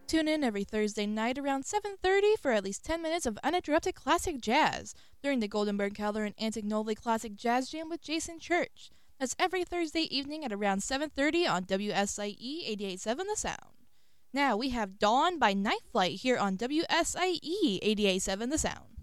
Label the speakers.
Speaker 1: Tune in every Thursday night around 7:30 for at least 10 minutes of uninterrupted classic jazz during the Goldenberg Keller and Antic Novelty Classic Jazz Jam with Jason Church. That's every Thursday evening at around 7:30 on WSIE 88.7 The Sound. Now we have Dawn by Night Flight here on WSIE 88.7 The Sound.